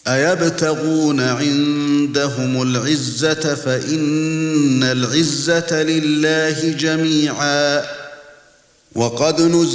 أيبتغون عندهم العزة فإن العزة لله جميعا وقد نزل